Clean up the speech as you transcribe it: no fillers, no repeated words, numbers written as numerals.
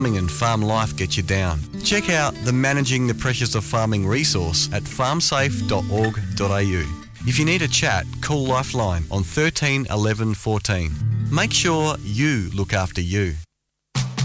farming and farm life get you down. Check out the Managing the Pressures of Farming resource at farmsafe.org.au. If you need a chat, call Lifeline on 13 11 14. Make sure you look after you.